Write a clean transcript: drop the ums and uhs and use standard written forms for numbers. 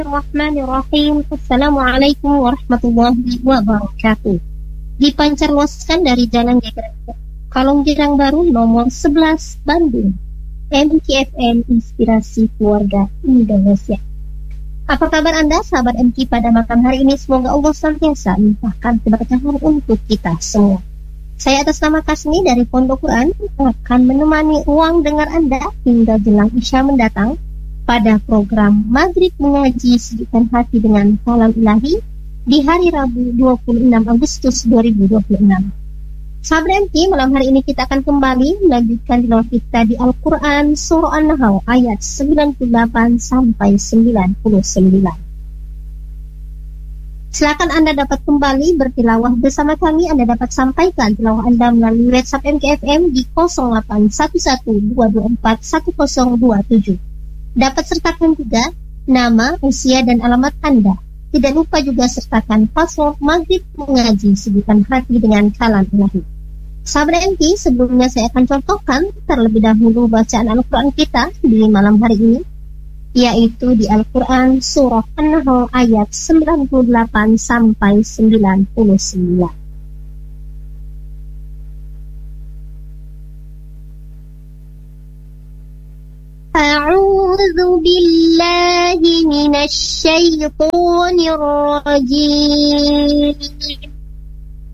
Bismillahirrahmanirrahim. Assalamualaikum warahmatullahi wabarakatuh. Dipancarluaskan dari Jalan Jakarta, Kalong Girang Baru nomor 11 Bandung. MKFM Inspirasi Keluarga Indonesia. Apa kabar Anda sahabat MK pada malam hari ini? Semoga Allah senantiasa melimpahkan keberkahan untuk kita semua. Saya atas nama Kasmi dari Pondok Quran akan menemani ruang dengar Anda hingga jelang Isya mendatang pada program Maghrib Mengaji Sejukkan Hati dengan Kalam Ilahi di hari Rabu 26 Agustus 2026. Sahabat MK, malam hari ini kita akan kembali melanjutkan tilawah kita di Al-Quran Surah An-Nahl ayat 98 sampai 99. Silakan Anda dapat kembali bertilawah bersama kami. Anda dapat sampaikan tilawah Anda melalui WhatsApp MKFM di 0811-224-1027. Dapat sertakan juga nama, usia, dan alamat Anda. Tidak lupa juga sertakan password Maghrib Mengaji Sejukkan Hati dengan Kalam Ilahi. Sahabat MK, sebelumnya saya akan contohkan terlebih dahulu bacaan Al-Quran kita di malam hari ini, yaitu di Al-Quran Surah An-Nahl ayat 98 sampai 99. أعوذ بالله من الشيطان الرجيم